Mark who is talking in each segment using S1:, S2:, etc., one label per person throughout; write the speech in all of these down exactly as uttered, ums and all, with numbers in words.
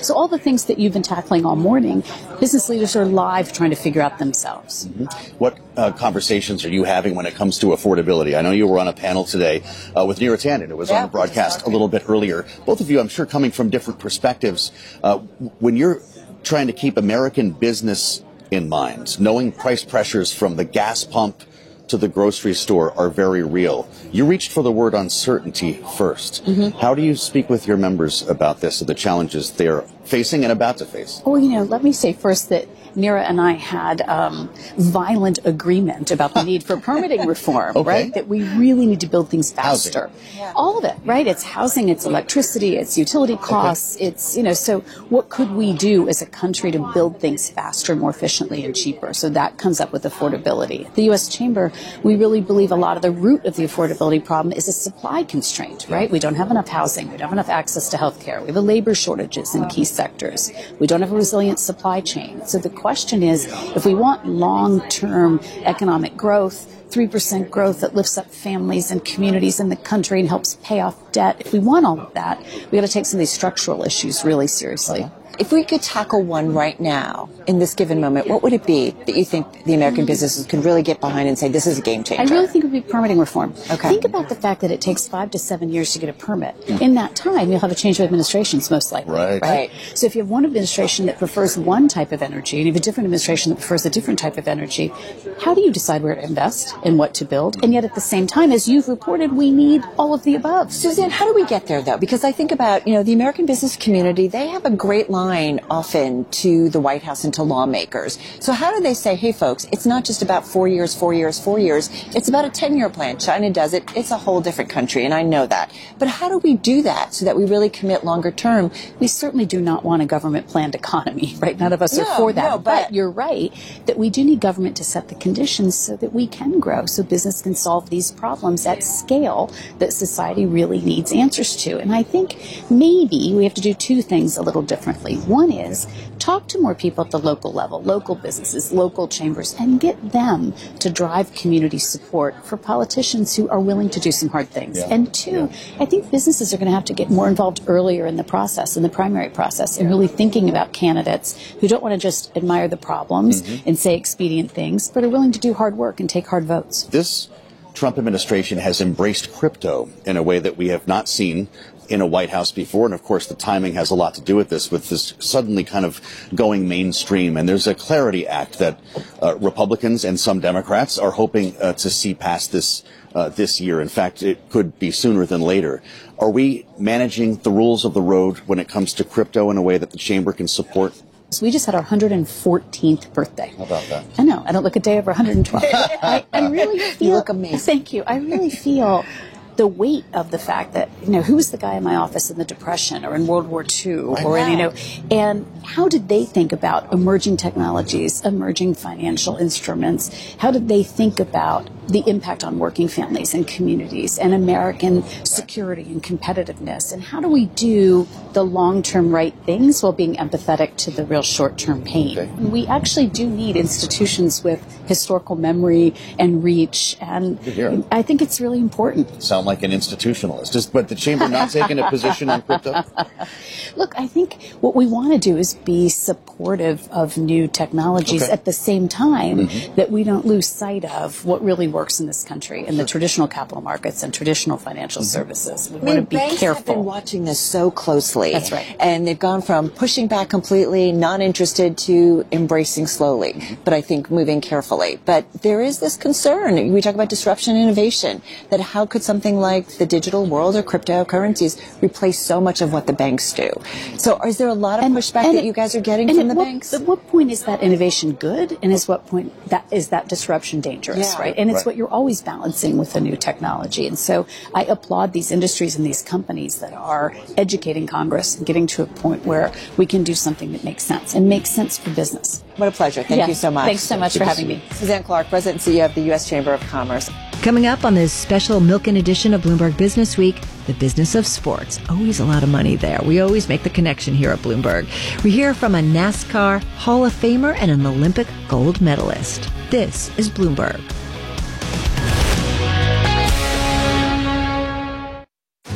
S1: So all the things that you've been tackling all morning, business leaders are live trying to figure out themselves.
S2: Mm-hmm. What uh, conversations are you having when it comes to affordability? I know you were on a panel today uh, with Neera Tanden. It was
S3: yeah,
S2: on the broadcast a little bit earlier. Both of you, I'm sure, coming from different perspectives. Uh, when you're trying to keep American business in mind, knowing price pressures from the gas pump to the grocery store are very real. You reached for the word uncertainty first. Mm-hmm. How do you speak with your members about this, of the challenges they're facing and about to face?
S1: Well, you know, let me say first that Neera and I had um, violent agreement about the need for permitting reform,
S2: okay.
S1: right? That we really need to build things faster.
S3: Yeah.
S1: All of it, right? It's housing, it's electricity, it's utility costs, okay. it's, you know, so what could we do as a country to build things faster, more efficiently, and cheaper? So that comes up with affordability. The U S Chamber, we really believe a lot of the root of the affordability problem is a supply constraint, right? We don't have enough housing, we don't have enough access to health care, we have labor shortages in key sectors, we don't have a resilient supply chain. So the question is, if we want long-term economic growth, three percent growth that lifts up families and communities in the country and helps pay off debt, if we want all of that, we got to take some of these structural issues really seriously.
S3: If we could tackle one right now, in this given moment, what would it be that you think the American businesses could really get behind and say, this is a game changer?
S1: I really think it would be permitting reform.
S3: Okay.
S1: Think about the fact that it takes five to seven years to get a permit. In that time, you'll have a change of administrations, most likely.
S2: Right.
S1: Right. So if you have one administration that prefers one type of energy, and you have a different administration that prefers a different type of energy, how do you decide where to invest and what to build? And yet at the same time, as you've reported, we need all of the above.
S3: Suzanne, how do we get there, though? Because I think about, you know, the American business community, they have a great line often to the White House and to lawmakers. So how do they say, hey, folks, it's not just about four years, four years, four years. It's about a ten-year plan. China does it. It's a whole different country, and I know that. But how do we do that so that we really commit longer term?
S1: We certainly do not want a government-planned economy, right? None of us
S3: no,
S1: are for that.
S3: No,
S1: but,
S3: but
S1: you're right that we do need government to set the conditions so that we can grow, so business can solve these problems at scale that society really needs answers to. And I think maybe we have to do two things a little differently. One is talk to more people at the local level, local businesses, local chambers, and get them to drive community support for politicians who are willing to do some hard things.
S2: Yeah.
S1: And two,
S2: Yeah.
S1: I think businesses are going to have to get more involved earlier in the process, in the primary process, and really thinking about candidates who don't want to just admire the problems mm-hmm. and say expedient things, but are willing to do hard work and take hard votes.
S2: This Trump administration has embraced crypto in a way that we have not seen in a White House before. And of course, the timing has a lot to do with this, with this suddenly kind of going mainstream. And there's a Clarity Act that uh, Republicans and some Democrats are hoping uh, to see passed this uh, this year. In fact, it could be sooner than later. Are we managing the rules of the road when it comes to crypto in a way that the chamber can support?
S1: So we just had our one hundred fourteenth birthday.
S2: How about that?
S1: I know. I don't look a day over one hundred twelve. I, I really feel...
S3: You look amazing.
S1: Thank you. I really feel the weight of the fact that, you know, who was the guy in my office in the Depression or in World War Two or in, you know, and how did they think about emerging technologies, emerging financial instruments? How did they think about the impact on working families and communities and American security and competitiveness? And how do we do the long-term right things while being empathetic to the real short-term pain?
S2: Okay.
S1: And we actually do need institutions with historical memory and reach, and I think it's really important.
S2: Sound like an institutionalist. Is, but the chamber not taking a position on crypto?
S1: Look, I think what we want to do is be supportive of new technologies
S2: okay.
S1: at the same time
S2: mm-hmm.
S1: that we don't lose sight of what really works in this country in the traditional capital markets and traditional financial mm-hmm. services. We
S3: I
S1: want
S3: mean,
S1: to be
S3: banks
S1: careful.
S3: have been watching this so closely.
S1: That's right.
S3: And they've gone from pushing back completely, not interested, to embracing slowly, mm-hmm. but I think moving carefully. But there is this concern. We talk about disruption and innovation, that how could something like the digital world or cryptocurrencies replace so much of what the banks do? So is there a lot of
S1: and,
S3: pushback
S1: and
S3: that
S1: it,
S3: you guys are getting
S1: and
S3: from the
S1: what,
S3: banks?
S1: At what point is that innovation good, and at what point that is that disruption dangerous,
S3: Yeah.
S1: right? And it's
S2: Right.
S1: what you're always balancing with the new technology. And so I applaud these industries and these companies that are educating Congress and getting to a point where we can do something that makes sense and makes sense for business.
S3: What a pleasure. Thank
S1: Yeah.
S3: you so much.
S1: Thanks so much
S2: Good
S1: for
S2: to
S1: having
S2: see
S1: me.
S3: Suzanne Clark, President and C E O of the U S Chamber of Commerce.
S4: Coming up on this special Milken edition of Bloomberg Business Week, the business of sports. Always a lot of money there. We always make the connection here at Bloomberg. We hear from a NASCAR Hall of Famer and an Olympic gold medalist. This is Bloomberg.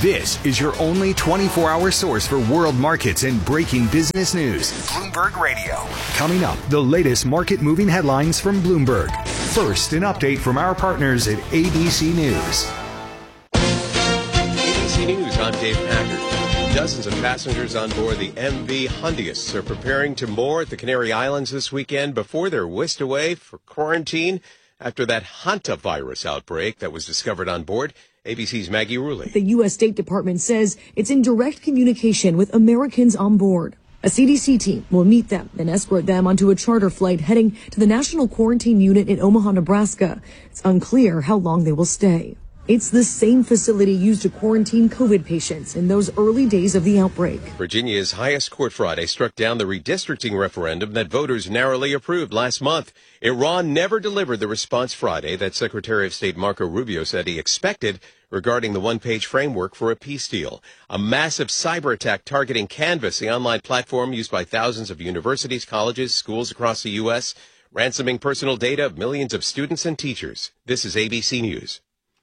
S5: This is your only twenty-four hour source for world markets and breaking business news. Bloomberg Radio. Coming up, the latest market-moving headlines from Bloomberg. First, an update from our partners at A B C News.
S6: A B C News, I'm Dave Packard. Dozens of passengers on board the M V Hondius are preparing to moor at the Canary Islands this weekend before they're whisked away for quarantine after that hantavirus outbreak that was discovered on board. A B C's Maggie Rulli.
S7: The U S State Department says it's in direct communication with Americans on board. A C D C team will meet them and escort them onto a charter flight heading to the National Quarantine Unit in Omaha, Nebraska. It's unclear how long they will stay. It's the same facility used to quarantine COVID patients in those early days of the outbreak.
S6: Virginia's highest court Friday struck down the redistricting referendum that voters narrowly approved last month. Iran never delivered the response Friday that Secretary of State Marco Rubio said he expected regarding the one-page framework for a peace deal. A massive cyber attack targeting Canvas, the online platform used by thousands of universities, colleges, schools across the U S, ransoming personal data of millions of students and teachers. This is A B C News.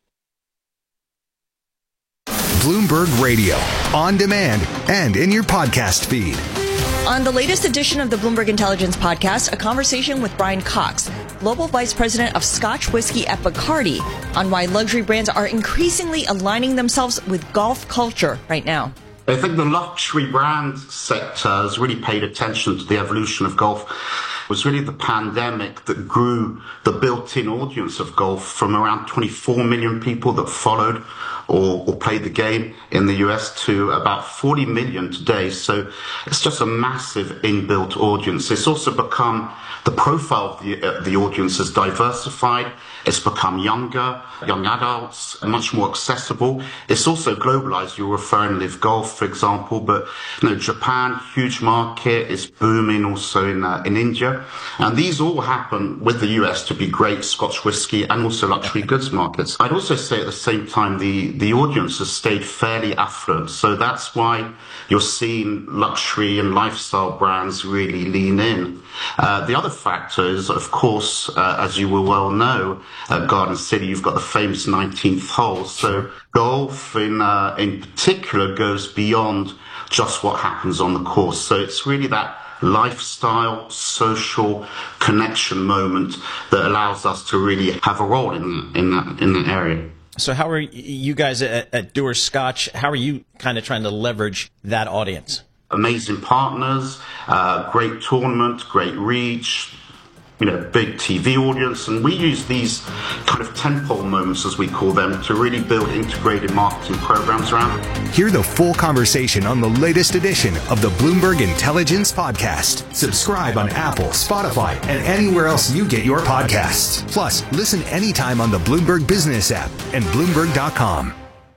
S5: Bloomberg Radio, on demand and in your podcast feed.
S8: On the latest edition of the Bloomberg Intelligence Podcast, a conversation with Brian Cox, Global Vice President of Scotch Whisky at Bacardi, on why luxury brands are increasingly aligning themselves with golf culture right now.
S9: I think the luxury brand sector has really paid attention to the evolution of golf. It was really the pandemic that grew the built-in audience of golf from around twenty-four million people that followed or, or played the game in the U S to about forty million today. So it's just a massive inbuilt audience. It's also become, the profile of the, uh, the audience has diversified. It's become younger, young adults, much more accessible. It's also globalized. You're referring Live Golf, for example, but you know, Japan, huge market, is booming also in uh, in India. And these all happen with the U S to be great Scotch whisky and also luxury goods markets. I'd also say at the same time, the, the audience has stayed fairly affluent. So that's why you're seeing luxury and lifestyle brands really lean in. Uh, the other factor is, of course, uh, as you will well know, at Garden City, you've got the famous nineteenth hole. So golf in, uh, in particular goes beyond just what happens on the course. So it's really that lifestyle, social connection moment that allows us to really have a role in, in that, in that area.
S10: So how are you guys at, at Dewar's Scotch, how are you kind of trying to leverage that audience?
S9: Amazing partners, uh, great tournament, great reach, you know, big T V audience, and we use these kind of tentpole moments, as we call them, to really build integrated marketing programs around.
S5: Hear the full conversation on the latest edition of the Bloomberg Intelligence Podcast. Subscribe on Apple, Spotify, and anywhere else you get your podcasts. Plus, listen anytime on the Bloomberg Business app and Bloomberg dot com.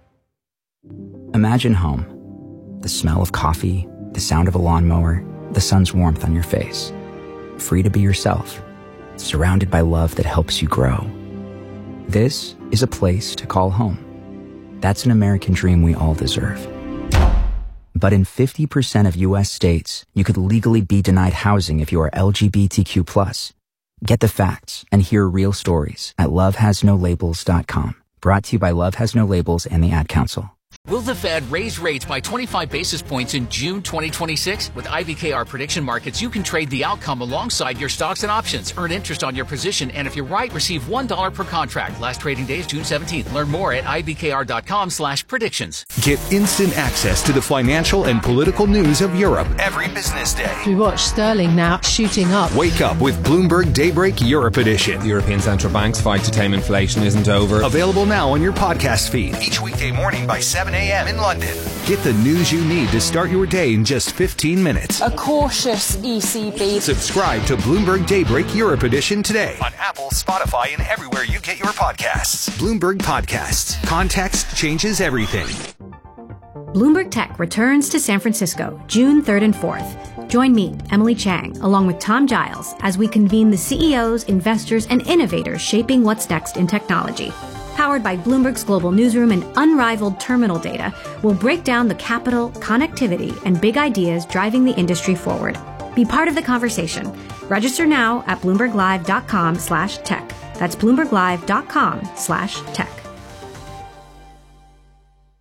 S11: Imagine home. The smell of coffee, the sound of a lawnmower, the sun's warmth on your face. Free to be yourself. Surrounded by love that helps you grow. This is a place to call home. That's an American dream we all deserve. But in fifty percent of U S states, you could legally be denied housing if you are L G B T Q plus. Get the facts and hear real stories at love has no labels dot com. Brought to you by Love Has No Labels and the Ad Council.
S12: Will the Fed raise rates by twenty-five basis points in June twenty twenty-six? With I B K R Prediction Markets, you can trade the outcome alongside your stocks and options. Earn interest on your position, and if you're right, receive one dollar per contract. Last trading day is June seventeenth. Learn more at I B K R dot com slash predictions.
S5: Get instant access to the financial and political news of Europe every business day.
S13: We watch sterling now shooting up.
S5: Wake up with Bloomberg Daybreak Europe Edition.
S14: The European Central Bank's fight to tame inflation isn't over.
S5: Available now on your podcast feed. Each weekday morning by seven a.m. in London. Get the news you need to start your day in just fifteen minutes.
S15: A cautious E C B.
S5: Subscribe to Bloomberg Daybreak Europe Edition today on Apple, Spotify, and everywhere you get your podcasts. Bloomberg Podcasts. Context changes everything.
S16: Bloomberg Tech returns to San Francisco June third and fourth. Join me, Emily Chang, along with Tom Giles, as we convene the C E Os, investors, and innovators shaping what's next in technology. Powered by Bloomberg's global newsroom and unrivaled terminal data, we'll break down the capital, connectivity, and big ideas driving the industry forward. Be part of the conversation. Register now at bloomberg live dot com slash tech. That's bloomberg live dot com slash tech.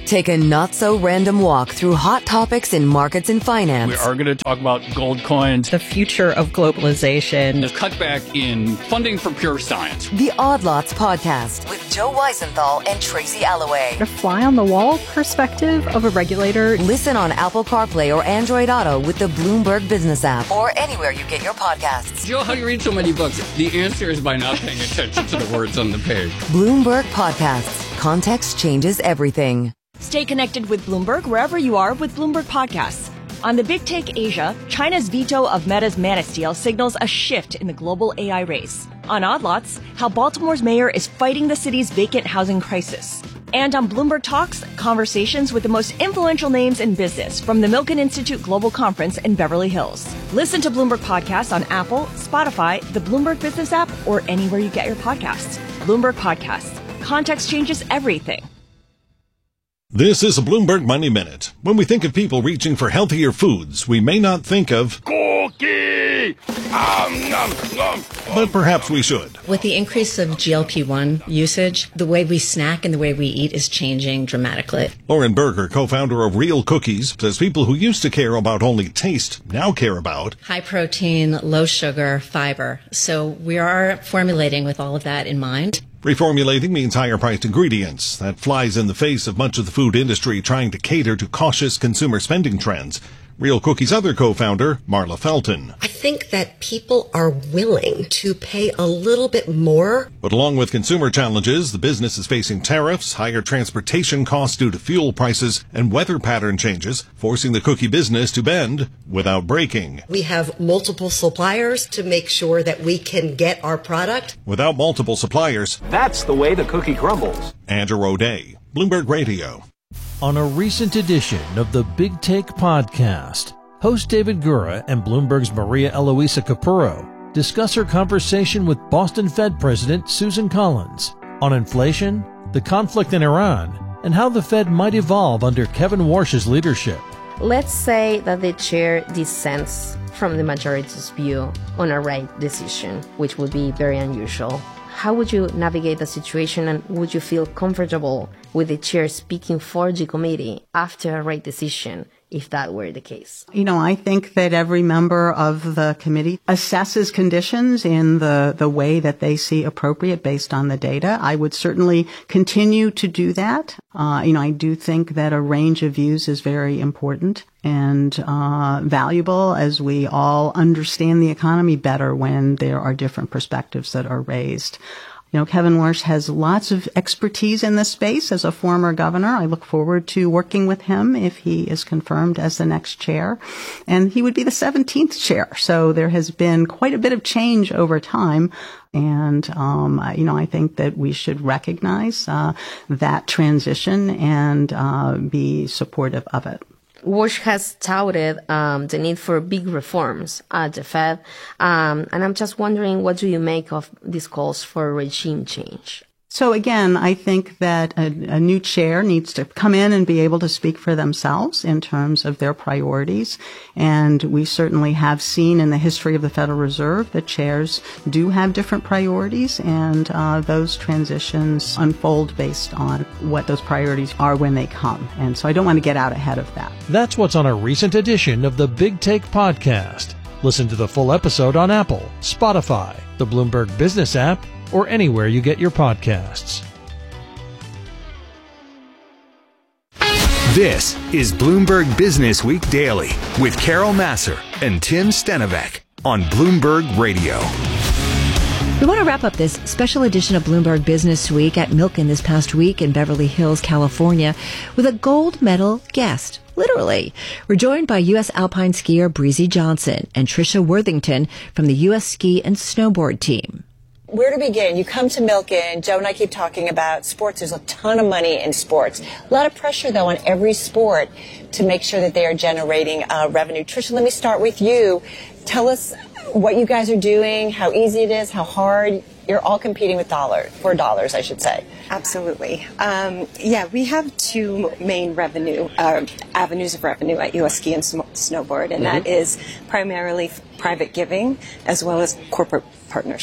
S17: Take a not-so-random walk through hot topics in markets and finance.
S18: We are going to talk about gold coins,
S19: the future of globalization,
S18: the cutback in funding for pure science.
S17: The Odd Lots Podcast with Joe Weisenthal and Tracy Alloway.
S20: A fly-on-the-wall perspective of a regulator.
S17: Listen on Apple CarPlay or Android Auto with the Bloomberg Business app or anywhere you get your podcasts.
S18: Joe, how do you read so many books? The answer is by not paying attention to the words on the page.
S17: Bloomberg Podcasts. Context changes everything.
S8: Stay connected with Bloomberg wherever you are with Bloomberg Podcasts. On the Big Take Asia, China's veto of Meta's Manus deal signals a shift in the global A I race. On Odd Lots, how Baltimore's mayor is fighting the city's vacant housing crisis. And on Bloomberg Talks, conversations with the most influential names in business from the Milken Institute Global Conference in Beverly Hills. Listen to Bloomberg Podcasts on Apple, Spotify, the Bloomberg Business app, or anywhere you get your podcasts. Bloomberg Podcasts. Context changes everything.
S21: This is a Bloomberg Money Minute. When we think of people reaching for healthier foods, we may not think of cookie, um, nom, nom. But perhaps we should.
S22: With the increase of G L P one usage, the way we snack and the way we eat is changing dramatically.
S21: Lauren Berger, co-founder of Real Cookies, says people who used to care about only taste now care about
S22: high protein, low sugar, fiber. So we are formulating with all of that in mind.
S21: Reformulating means higher-priced ingredients. That flies in the face of much of the food industry trying to cater to cautious consumer spending trends. Real Cookies' other co-founder, Marla Felton.
S23: I think that people are willing to pay a little bit more.
S21: But along with consumer challenges, the business is facing tariffs, higher transportation costs due to fuel prices, and weather pattern changes, forcing the cookie business to bend without breaking.
S23: We have multiple suppliers to make sure that we can get our product.
S21: Without multiple suppliers,
S24: that's the way the cookie crumbles.
S21: Andrew O'Day, Bloomberg Radio.
S25: On a recent edition of the Big Take podcast, host David Gura and Bloomberg's Maria Eloisa Capurro discuss her conversation with Boston Fed President Susan Collins on inflation, the conflict in Iran, and how the Fed might evolve under Kevin Warsh's leadership.
S26: Let's say that the chair dissents from the majority's view on a rate decision, which would be very unusual. How would you navigate the situation, and would you feel comfortable with the chair speaking for the committee after a rate decision, if that were the case?
S27: You know, I think that every member of the committee assesses conditions in the, the way that they see appropriate based on the data. I would certainly continue to do that. Uh, you know, I do think that a range of views is very important and uh, valuable as we all understand the economy better when there are different perspectives that are raised. You know, Kevin Warsh has lots of expertise in this space as a former governor. I look forward to working with him if he is confirmed as the next chair. And he would be the seventeenth chair. So there has been quite a bit of change over time. And, um, you know, I think that we should recognize uh, that transition and uh, be supportive of it.
S26: Warsh has touted um, the need for big reforms at the Fed, um, and I'm just wondering, what do you make of these calls for regime change?
S27: So again, I think that a, a new chair needs to come in and be able to speak for themselves in terms of their priorities. And we certainly have seen in the history of the Federal Reserve that chairs do have different priorities, and uh, those transitions unfold based on what those priorities are when they come. And so I don't want to get out ahead of that.
S25: That's what's on a recent edition of the Big Take podcast. Listen to the full episode on Apple, Spotify, the Bloomberg Business app, or anywhere you get your podcasts.
S5: This is Bloomberg Business Week Daily with Carol Massar and Tim Stenovec on Bloomberg Radio.
S4: We want to wrap up this special edition of Bloomberg Business Week at Milken this past week in Beverly Hills, California, with a gold medal guest. Literally. We're joined by U S alpine skier Breezy Johnson and Trisha Worthington from the U S ski and snowboard team.
S3: Where to begin? You come to Milken. Joe and I keep talking about sports. There's a ton of money in sports. A lot of pressure, though, on every sport to make sure that they are generating uh, revenue. Trisha, let me start with you. Tell us what you guys are doing, how easy it is, how hard. You're all competing with dollars, for dollars, I should say.
S28: Absolutely. Um, yeah, we have two main revenue uh, avenues of revenue at U S Ski and sm- Snowboard, and mm-hmm. that is primarily private giving as well as corporate partnership.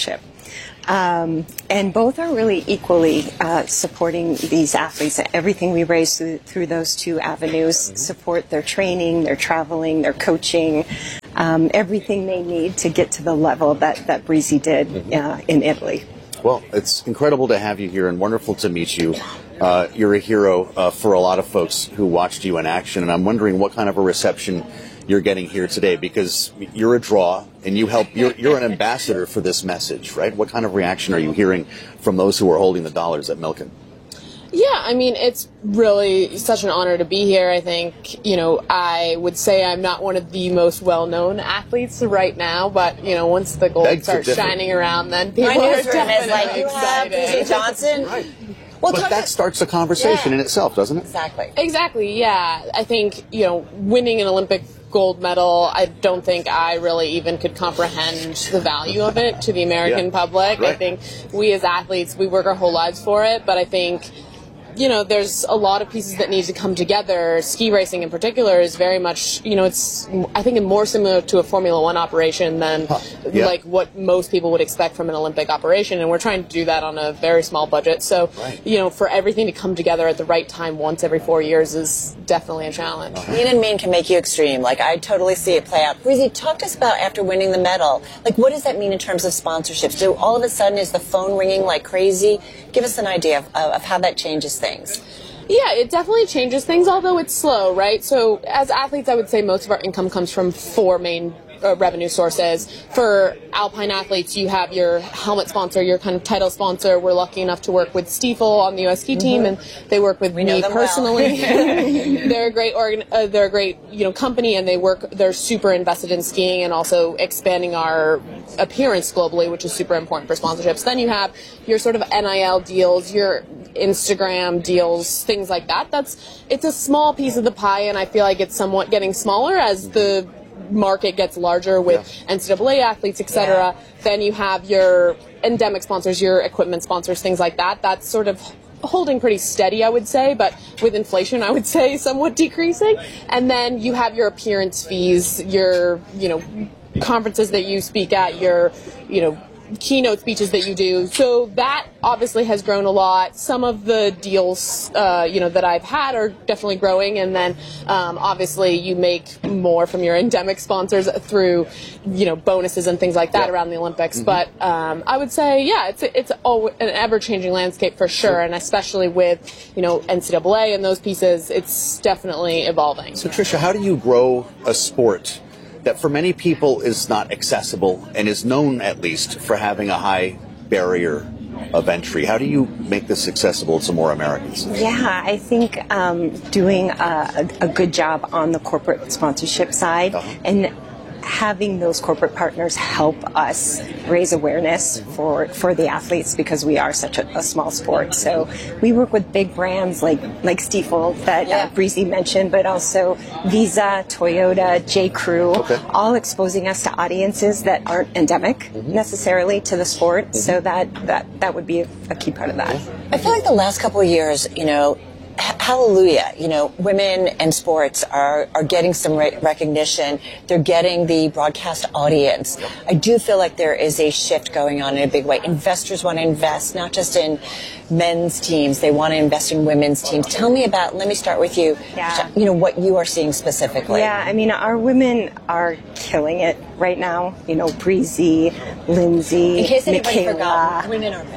S28: Um, and both are really equally uh, supporting these athletes. Everything we raise through, through those two avenues mm-hmm. support their training, their traveling, their coaching, um, everything they need to get to the level that, that Breezy did mm-hmm. uh, in Italy.
S1: Well, it's incredible to have you here and wonderful to meet you. Uh, you're a hero uh, for a lot of folks who watched you in action, and I'm wondering what kind of a reception you're getting here today, because you're a draw and you help, you're, you're an ambassador for this message, right? What kind of reaction are you hearing from those who are holding the dollars at Milken?
S15: Yeah, I mean, it's really such an honor to be here. I think, you know, I would say I'm not one of the most well-known athletes right now, but, you know, once the gold
S1: Begs
S15: starts shining around, then people
S3: My
S15: are
S3: newsroom
S15: definitely
S3: is like, you have
S15: excited.
S3: Breezy Johnson.
S1: Right.
S3: Well,
S1: but that about, a conversation
S3: yeah.
S1: in itself, doesn't it?
S3: Exactly.
S15: Exactly, yeah. I think, you know, winning an Olympic gold medal, I don't think I really even could comprehend the value of it to the American
S1: yeah.
S15: public.
S1: Right.
S15: I think we as athletes, we work our whole lives for it, but I think, you know, there's a lot of pieces that need to come together. Ski racing in particular is very much, you know, it's, I think, more similar to a Formula One operation than huh. yeah. like what most people would expect from an Olympic operation. And we're trying to do that on a very small budget. So, right. you know, for everything to come together at the right time once every four years is definitely a challenge.
S3: Uh-huh. Mean and mean can make you extreme. Like, I totally see it play out. Breezy, talk to us about after winning the medal. Like, what does that mean in terms of sponsorships? Do all of a sudden is the phone ringing like crazy? Give us an idea of, of how that changes things.
S15: Yeah, it definitely changes things, although it's slow, right? So as athletes, I would say most of our income comes from four main uh, revenue sources. For alpine athletes, you have your helmet sponsor, your kind of title sponsor. We're lucky enough to work with Stiefel on the U S Ski team, mm-hmm. and they work with
S3: we
S15: me personally.
S3: Well.
S15: They're a great organ- uh, they're a great you know company, and they work. They're super invested in skiing and also expanding our appearance globally, which is super important for sponsorships. Then you have your sort of N I L deals, your Instagram deals, things like that. That's it's a small piece of the pie, and I feel like it's somewhat getting smaller as the market gets larger with yeah. N C double A athletes, et cetera. Yeah. Then you have your endemic sponsors, your equipment sponsors, things like that. That's sort of holding pretty steady, I would say, but with inflation, I would say somewhat decreasing. And then you have your appearance fees, your, you know, conferences that you speak at, your, you know, keynote speeches that you do. So that obviously has grown a lot. Some of the deals, uh, you know, that I've had are definitely growing. And then, um, obviously you make more from your endemic sponsors through, you know, bonuses and things like that yeah. around the Olympics. Mm-hmm. But, um, I would say, yeah, it's, it's always an ever-changing landscape for sure. sure. And especially with, you know, N C double A and those pieces, it's definitely evolving.
S1: So Tricia, how do you grow a sport that for many people is not accessible and is known at least for having a high barrier of entry? How do you make this accessible to more Americans?
S28: Yeah, I think um, doing a, a good job on the corporate sponsorship side uh-huh. and having those corporate partners help us raise awareness for, for the athletes, because we are such a, a small sport. So we work with big brands like like Stiefel that yeah. uh, Breezy mentioned, but also Visa, Toyota, J. Crew, okay. all exposing us to audiences that aren't endemic mm-hmm. necessarily to the sport. Mm-hmm. So that, that, that would be a, a key part of that.
S3: I feel like the last couple of years, you know, hallelujah, you know, women and sports are, are getting some re- recognition. They're getting the broadcast audience. I do feel like there is a shift going on in a big way. Investors want to invest not just in men's teams, they want to invest in women's teams. Tell me about, let me start with you,
S28: yeah.
S3: you know, what you are seeing specifically.
S28: Yeah, I mean, our women are killing it right now. You know, Breezy, Lindsay,
S3: In case anybody
S28: Michaela.
S3: forgot, women are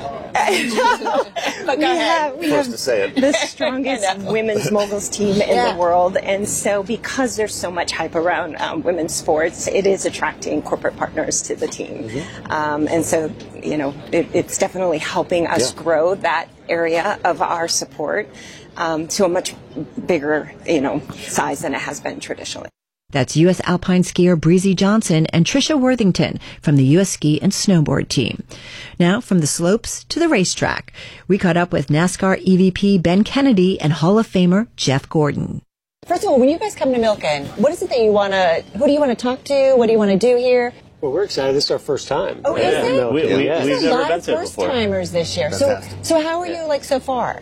S3: but go
S28: we
S3: ahead.
S28: Have, we
S1: First
S28: have
S1: to say it.
S28: the strongest women's moguls team in
S3: yeah.
S28: the world, and so because there's so much hype around um, women's sports, it is attracting corporate partners to the team, mm-hmm. um, and so you know it, it's definitely helping us yeah. grow that area of our support um, to a much bigger you know size than it has been traditionally.
S4: That's U S alpine skier Breezy Johnson and Tricia Worthington from the U S Ski and Snowboard team. Now, from the slopes to the racetrack, we caught up with NASCAR E V P Ben Kennedy and Hall of Famer Jeff Gordon.
S3: First of all, when you guys come to Milken, what is it that you want to, who do you want to talk to? What do you want to do here?
S2: Well, we're excited. This is our first time.
S3: Oh, is it?
S2: We, we,
S3: There's
S2: we've
S3: a
S2: never
S3: lot
S2: been
S3: of
S2: to it
S3: first
S2: before.
S3: timers this year. So, so how are you like so far?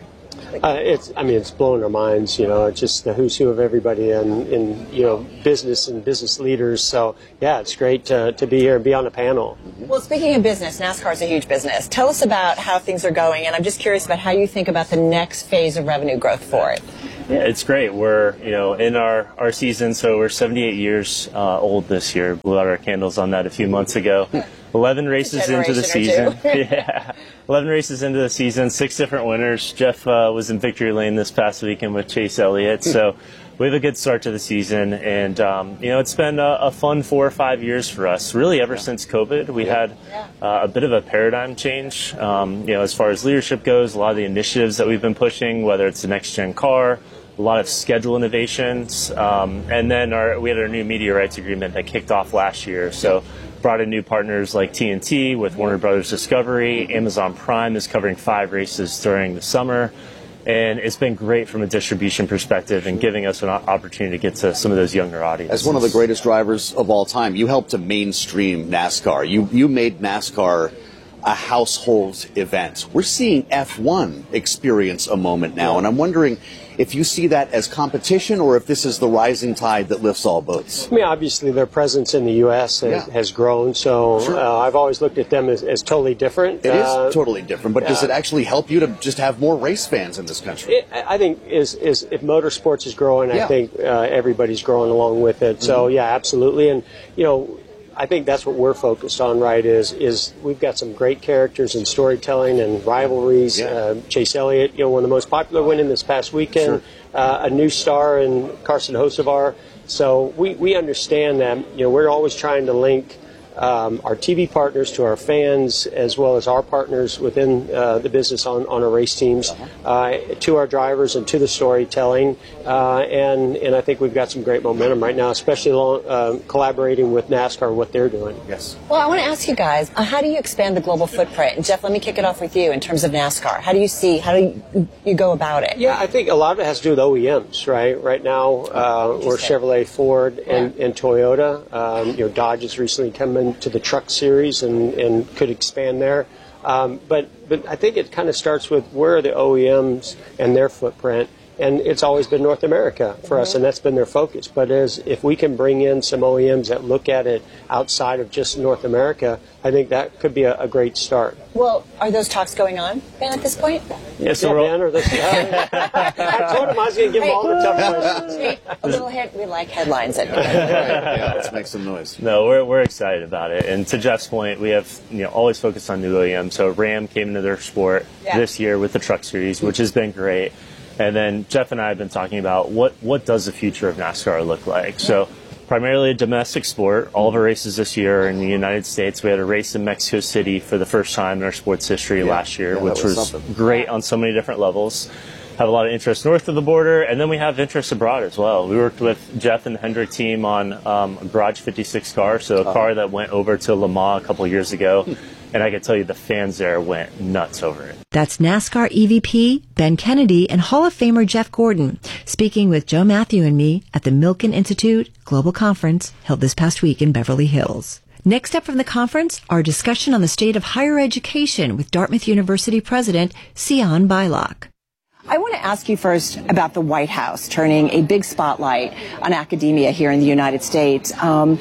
S2: Uh, it's, I mean, it's blowing our minds, you know, it's just the who's who of everybody in, in, you know, business and business leaders. So, yeah, it's great to, to be here and be on the panel.
S3: Well, speaking of business, NASCAR is a huge business. Tell us about how things are going, and I'm just curious about how you think about the next phase of revenue growth for it.
S6: Yeah, it's great. We're, you know, in our, our season, so we're seventy-eight years uh, old this year. Blew out our candles on that a few months ago. eleven races into the season. yeah. eleven races into the season, six different winners. Jeff uh, was in victory lane this past weekend with Chase Elliott. So we have a good start to the season. And, um, you know, it's been a, a fun four or five years for us. Really, ever since COVID, we had uh, a bit of a paradigm change, um, you know, as far as leadership goes. A lot of the initiatives that we've been pushing, whether it's the next-gen car, a lot of schedule innovations, um, and then our, we had our new media rights agreement that kicked off last year. So brought in new partners like T N T with Warner Brothers Discovery. Amazon Prime is covering five races during the summer. And it's been great from a distribution perspective and giving us an opportunity to get to some of those younger audiences.
S1: As one of the greatest drivers of all time, you helped to mainstream NASCAR. You, you made NASCAR a household event. We're seeing F one experience a moment now, and I'm wondering if you see that as competition or if this is the rising tide that lifts all boats.
S2: I mean, obviously their presence in the U S has, yeah. has grown, so sure. uh, I've always looked at them as, as totally different.
S1: It uh, is totally different, but uh, does it actually help you to just have more race fans in this country?
S2: It, I think is, is if motorsports is growing,
S1: yeah.
S2: I think uh, everybody's growing along with it. So mm-hmm. yeah, absolutely. And you know, I think that's what we're focused on, right, is is we've got some great characters and storytelling and rivalries. Yeah. Uh, Chase Elliott, you know, one of the most popular winning this past weekend, sure. uh, a new star in Carson Hocevar. So we, we understand that, you know, we're always trying to link um, our T V partners to our fans as well as our partners within uh, the business on, on our race teams, uh, to our drivers and to the storytelling. Uh, and, and I think we've got some great momentum right now, especially along, uh, collaborating with NASCAR, what they're doing.
S1: Yes.
S3: Well, I want to ask you guys, uh, how do you expand the global footprint? And Jeff, let me kick it off with you in terms of NASCAR. How do you see, how do you, you go about it?
S2: Yeah, I think a lot of it has to do with O E Ms, right? Right now, uh, we're Chevrolet, Ford, and, yeah. and Toyota. Um, you know, Dodge has recently come into the truck series and, and could expand there. Um, but, but I think it kind of starts with where are the O E Ms and their footprint. And it's always been North America for us, and that's been their focus. But as if we can bring in some O E Ms that look at it outside of just North America, I think that could be a, a great start.
S3: Well, are those talks going on, Ben, at this point?
S2: Yes, so yeah, Ben, or this, uh, I told him I was going to give hey, him all the tough questions.
S3: Hey, a little hit. We like headlines at
S1: yeah, let's make some noise.
S6: No, we're we're excited about it. And to Jeff's point, we have you know always focused on new O E Ms. So Ram came into their sport yeah. this year with the Truck Series, which has been great. And then Jeff and I have been talking about what, what does the future of NASCAR look like. So primarily a domestic sport. All of our races this year are in the United States. We had a race in Mexico City for the first time in our sports history yeah. last year, yeah, which was, was great on so many different levels. Have a lot of interest north of the border, and then we have interest abroad as well. We worked with Jeff and the Hendrick team on um, a Garage fifty-six car, so a uh-huh. car that went over to Le Mans a couple of years ago. And I can tell you the fans there went nuts over it.
S4: That's NASCAR E V P, Ben Kennedy, and Hall of Famer Jeff Gordon, speaking with Joe Matthew and me at the Milken Institute Global Conference held this past week in Beverly Hills. Next up from the conference, our discussion on the state of higher education with Dartmouth University President Sion Beilock.
S3: I want to ask you first about the White House turning a big spotlight on academia here in the United States. Um,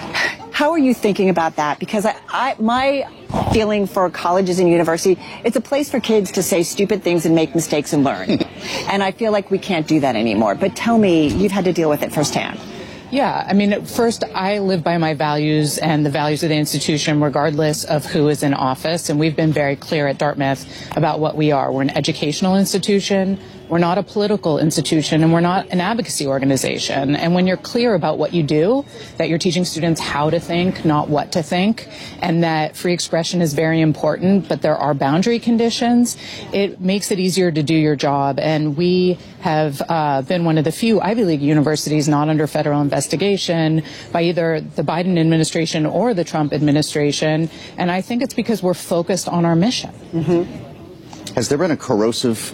S3: how are you thinking about that? Because I, I, my feeling for colleges and university, it's a place for kids to say stupid things and make mistakes and learn. And I feel like we can't do that anymore. But tell me, you've had to deal with it firsthand.
S7: Yeah, I mean, first, I live by my values and the values of the institution, regardless of who is in office. And we've been very clear at Dartmouth about what we are. We're an educational institution. We're not a political institution, and we're not an advocacy organization. And when you're clear about what you do, that you're teaching students how to think, not what to think, and that free expression is very important, but there are boundary conditions, it makes it easier to do your job. And we have uh, been one of the few Ivy League universities not under federal investigation by either the Biden administration or the Trump administration. And I think it's because we're focused on our mission.
S3: Mm-hmm.
S1: Has there been a corrosive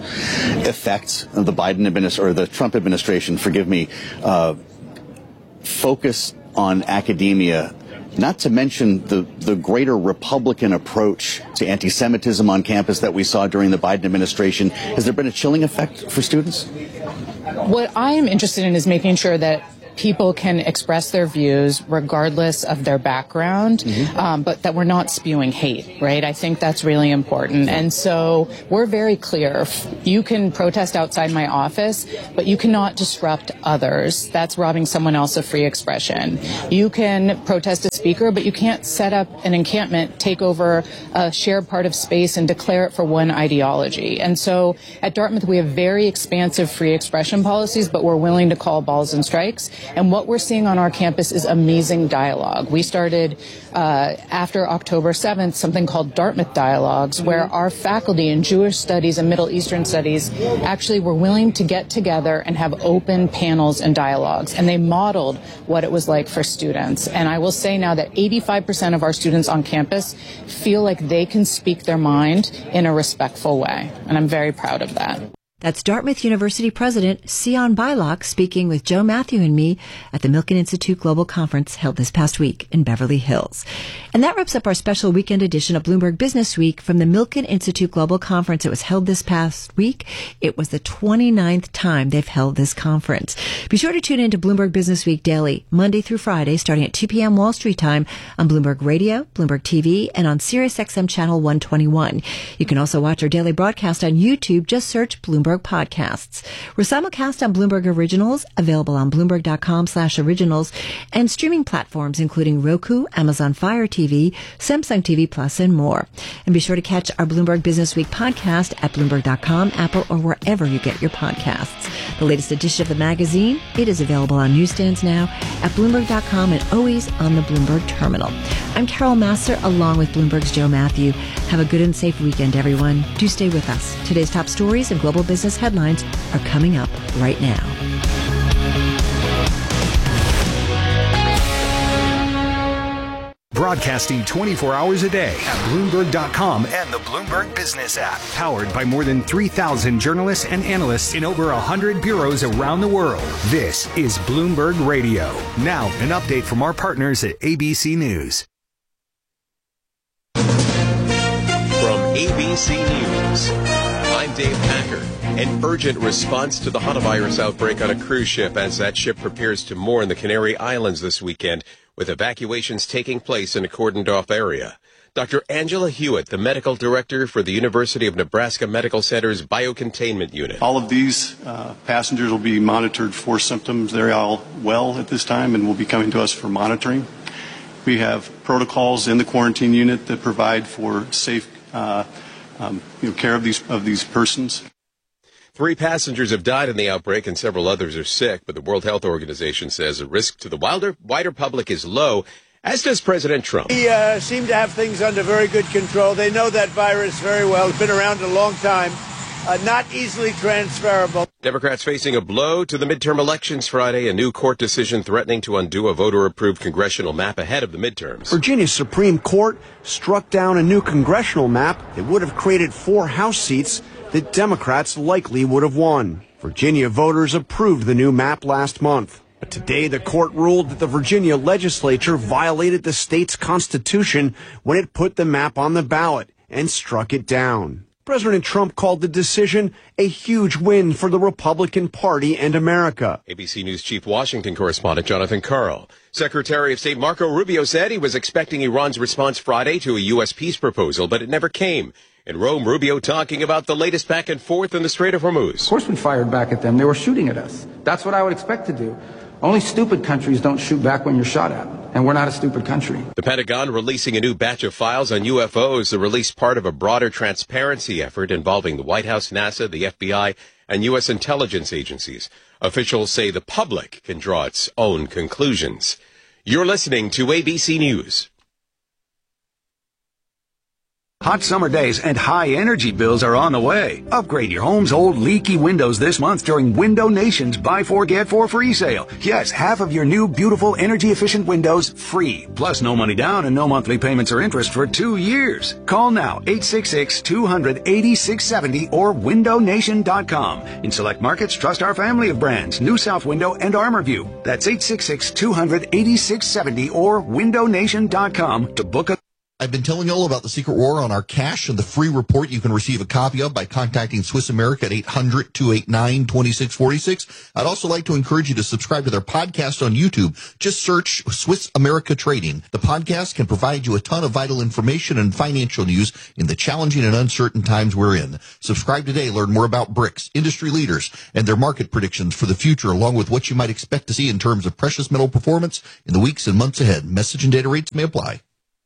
S1: effect of the Biden administration or the Trump administration, forgive me, uh, focus on academia not to mention the, the greater Republican approach to anti-Semitism on campus that we saw during the Biden administration. Has there been a chilling effect for students?
S7: What I am interested in is making sure that people can express their views regardless of their background, mm-hmm. um, but that we're not spewing hate, right? I think that's really important. And so we're very clear. You can protest outside my office, but you cannot disrupt others. That's robbing someone else of free expression. You can protest a speaker, but you can't set up an encampment, take over a shared part of space, and declare it for one ideology. And so at Dartmouth, we have very expansive free expression policies, but we're willing to call balls and strikes. And what we're seeing on our campus is amazing dialogue. We started uh, after October seventh something called Dartmouth Dialogues, where our faculty in Jewish studies and Middle Eastern studies actually were willing to get together and have open panels and dialogues. And they modeled what it was like for students. And I will say now that eighty-five percent of our students on campus feel like they can speak their mind in a respectful way. And I'm very proud of that.
S4: That's Dartmouth University President Sion Beilock speaking with Joe Matthew and me at the Milken Institute Global Conference held this past week in Beverly Hills. And that wraps up our special weekend edition of Bloomberg Business Week from the Milken Institute Global Conference. It was held this past week. It was the twenty-ninth time they've held this conference. Be sure to tune in to Bloomberg Business Week daily, Monday through Friday, starting at two p.m. Wall Street time on Bloomberg Radio, Bloomberg T V, and on Sirius X M Channel one twenty-one. You can also watch our daily broadcast on YouTube. Just search Bloomberg Podcasts. We're simulcast on Bloomberg Originals, available on Bloomberg.com slash originals, and streaming platforms including Roku, Amazon Fire T V, Samsung T V Plus, and more. And be sure to catch our Bloomberg Business Week podcast at Bloomberg dot com, Apple, or wherever you get your podcasts. The latest edition of the magazine, it is available on newsstands now at Bloomberg dot com and always on the Bloomberg Terminal. I'm Carol Massar, along with Bloomberg's Joe Matthew. Have a good and safe weekend, everyone. Do stay with us. Today's top stories and global business headlines are coming up right now.
S5: Broadcasting twenty-four hours a day at Bloomberg dot com and the Bloomberg Business app. Powered by more than three thousand journalists and analysts in over one hundred bureaus around the world. This is Bloomberg Radio. Now, an update from our partners at A B C News.
S9: From A B C News, I'm Dave Packer. An urgent response to the hantavirus outbreak on a cruise ship as that ship prepares to moor in the Canary Islands this weekend, with evacuations taking place in a cordoned-off area. Doctor Angela Hewitt, the medical director for the University of Nebraska Medical Center's Biocontainment Unit.
S10: All of these uh, passengers will be monitored for symptoms. They're all well at this time and will be coming to us for monitoring. We have protocols in the quarantine unit that provide for safe uh, um, you know, care of these of these persons.
S9: Three passengers have died in the outbreak and several others are sick, but the World Health Organization says the risk to the wilder, wider public is low, as does President Trump.
S11: We uh, seem to have things under very good control. They know that virus very well. It's been around a long time. Uh, not easily transferable.
S9: Democrats facing a blow to the midterm elections Friday, a new court decision threatening to undo a voter-approved congressional map ahead of the midterms.
S12: Virginia's Supreme Court struck down a new congressional map that would have created four House seats that Democrats likely would have won. Virginia voters approved the new map last month. But today the court ruled that the Virginia legislature violated the state's constitution when it put the map on the ballot and struck it down. President Trump called the decision a huge win for the Republican Party and America.
S9: A B C News chief Washington correspondent Jonathan Karl. Secretary of State Marco Rubio said he was expecting Iran's response Friday to a U S peace proposal, but it never came. In Rome, Rubio talking about the latest back and forth in the Strait of Hormuz.
S13: Of course we fired back at them. They were shooting at us. That's what I would expect to do. Only stupid countries don't shoot back when you're shot at. And we're not a stupid country.
S9: The Pentagon releasing a new batch of files on U F Os, the release part of a broader transparency effort involving the White House, NASA, the F B I, and U S intelligence agencies. Officials say the public can draw its own conclusions. You're listening to A B C News.
S8: Hot summer days and high energy bills are on the way. Upgrade your home's old leaky windows this month during Window Nation's Buy Four Get Four free sale. Yes, half of your new beautiful energy efficient windows free. Plus no money down and no monthly payments or interest for two years. Call now eight six six, two hundred, eighty-six seventy or window nation dot com. In select markets, trust our family of brands, New South Window and ArmorView. That's eight six six, two hundred, eighty-six seventy or window nation dot com to book a
S14: I've been telling you all about the Secret War on our cash and the free report you can receive a copy of by contacting Swiss America at eight hundred, two eight nine, two six four six. I'd also like to encourage you to subscribe to their podcast on YouTube. Just search Swiss America Trading. The podcast can provide you a ton of vital information and financial news in the challenging and uncertain times we're in. Subscribe today. Learn more about BRICS, industry leaders, and their market predictions for the future, along with what you might expect to see in terms of precious metal performance in the weeks and months ahead. Message and data rates may apply.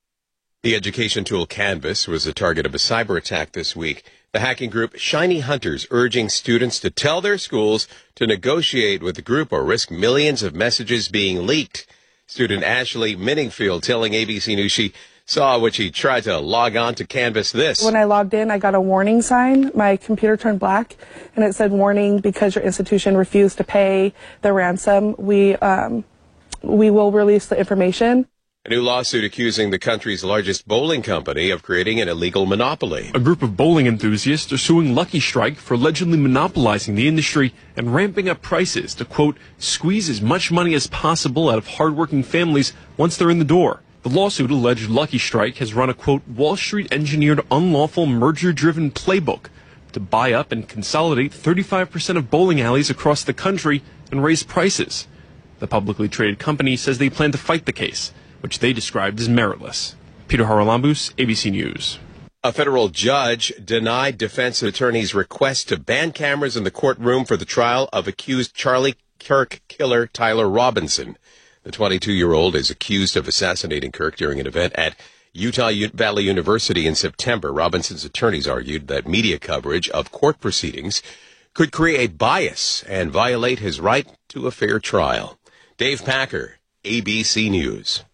S9: The education tool Canvas was the target of a cyber attack this week. The hacking group Shiny Hunters urging students to tell their schools to negotiate with the group or risk millions of messages being leaked. Student Ashley Minningfield telling A B C News she saw when she tried to log on to Canvas this.
S16: When I logged in, I got a warning sign. My computer turned black, and it said, warning, because your institution refused to pay the ransom, we, um, we will release the information.
S9: A new lawsuit accusing the country's largest bowling company of creating an illegal monopoly.
S17: A group of bowling enthusiasts are suing Lucky Strike for allegedly monopolizing the industry and ramping up prices to, quote, squeeze as much money as possible out of hardworking families once they're in the door. The lawsuit alleged Lucky Strike has run a, quote, Wall Street-engineered unlawful merger-driven playbook to buy up and consolidate thirty-five percent of bowling alleys across the country and raise prices. The publicly traded company says they plan to fight the case, which they described as meritless. Peter Haralambous, A B C News.
S9: A federal judge denied defense attorney's request to ban cameras in the courtroom for the trial of accused Charlie Kirk killer Tyler Robinson. The twenty-two-year-old is accused of assassinating Kirk during an event at Utah Valley University in September. Robinson's attorneys argued that media coverage of court proceedings could create bias and violate his right to a fair trial. Dave Packer, A B C News.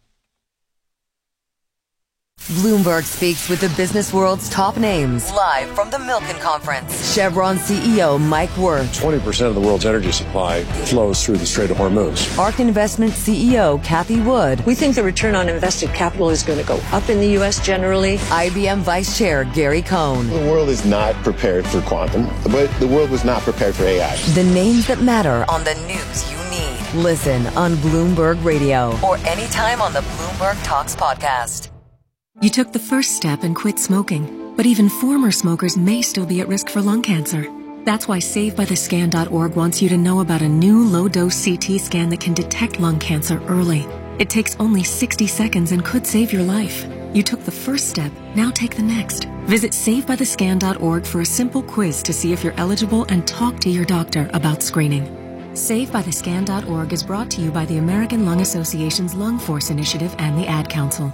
S18: Bloomberg speaks with the business world's top names live from the Milken Conference. Chevron C E O Mike Wirth.
S19: twenty percent of the world's energy supply flows through the Strait of Hormuz.
S18: ARK Investment C E O Kathy Wood.
S20: We think the return on invested capital is going to go up in the U S generally.
S18: I B M Vice Chair Gary Cohn.
S22: The world is not prepared for quantum, but the world was not prepared for A I.
S18: The names that matter on the news you need. Listen on Bloomberg Radio or anytime on the Bloomberg Talks podcast.
S29: You took the first step and quit smoking, but even former smokers may still be at risk for lung cancer. That's why Save By The Scan dot org wants you to know about a new low-dose C T scan that can detect lung cancer early. It takes only sixty seconds and could save your life. You took the first step, now take the next. Visit Save By The Scan dot org for a simple quiz to see if you're eligible and talk to your doctor about screening. Save By The Scan dot org is brought to you by the American Lung Association's Lung Force Initiative and the Ad Council.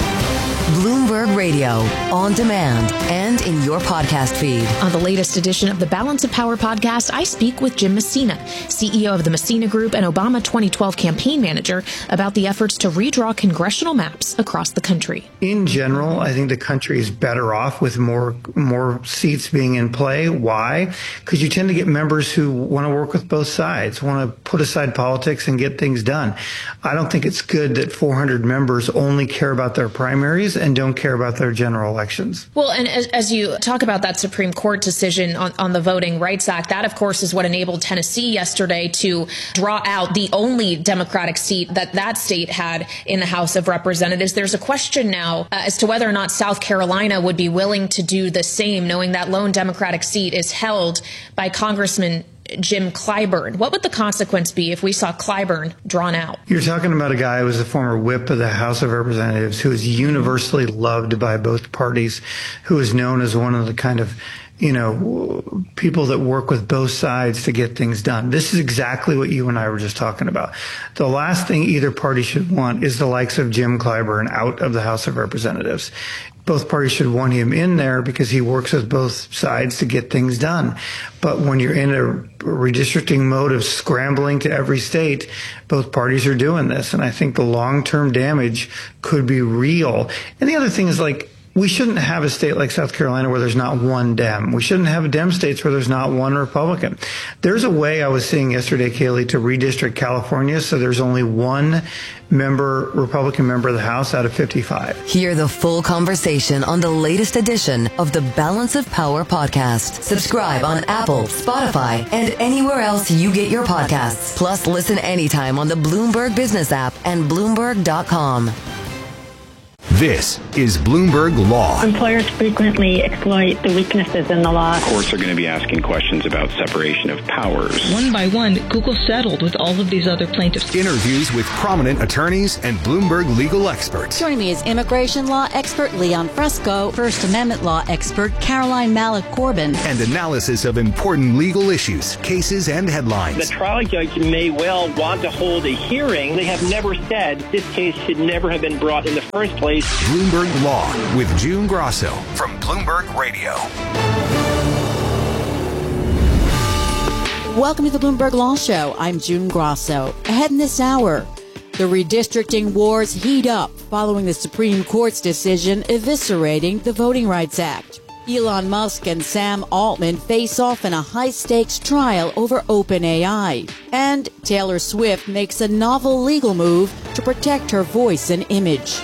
S18: Bloomberg Radio, on demand and in your podcast feed.
S30: On the latest edition of the Balance of Power podcast, I speak with Jim Messina, C E O of the Messina Group and Obama twenty twelve campaign manager, about the efforts to redraw congressional maps across the country.
S31: In general, I think the country is better off with more more seats being in play. Why? Because you tend to get members who want to work with both sides, want to put aside politics and get things done. I don't think it's good that four hundred members only care about their primaries and don't care about their general elections.
S30: Well, and as, as you talk about that Supreme Court decision on, on the Voting Rights Act, that, of course, is what enabled Tennessee yesterday to draw out the only Democratic seat that that state had in the House of Representatives. There's a question now uh, as to whether or not South Carolina would be willing to do the same, knowing that lone Democratic seat is held by Congressman Jim Clyburn. What would the consequence be if we saw Clyburn drawn out?
S31: You're talking about a guy who was a former whip of the House of Representatives, who is universally loved by both parties, who is known as one of the kind of, you know, people that work with both sides to get things done. This is exactly what you and I were just talking about. The last thing either party should want is the likes of Jim Clyburn out of the House of Representatives. Both parties should want him in there because he works with both sides to get things done. But when you're in a redistricting mode of scrambling to every state, both parties are doing this. And I think the long-term damage could be real. And the other thing is, like, we shouldn't have a state like South Carolina where there's not one Dem. We shouldn't have Dem states where there's not one Republican. There's a way I was seeing yesterday, Kaylee, to redistrict California so there's only one member, Republican member of the House out of fifty-five.
S18: Hear the full conversation on the latest edition of the Balance of Power podcast. Subscribe on Apple, Spotify, and anywhere else you get your podcasts. Plus, listen anytime on the Bloomberg Business app and Bloomberg dot com.
S5: This is Bloomberg Law.
S2: Employers frequently exploit the weaknesses in the law.
S3: Courts are going to be asking questions about separation of powers.
S6: One by one, Google settled with all of these other plaintiffs.
S5: Interviews with prominent attorneys and Bloomberg legal experts.
S15: Joining me is immigration law expert Leon Fresco, First Amendment law expert Caroline Malik-Corbin,
S5: and analysis of important legal issues, cases, and headlines.
S21: The trial judge may well want to hold a hearing. They have never said this case should never have been brought in the first place.
S5: Bloomberg Law with June Grosso from Bloomberg Radio.
S15: Welcome to the Bloomberg Law Show. I'm June Grosso. Ahead in this hour, the redistricting wars heat up following the Supreme Court's decision eviscerating the Voting Rights Act. Elon Musk and Sam Altman face off in a high-stakes trial over OpenAI. And Taylor Swift makes a novel legal move to protect her voice and image.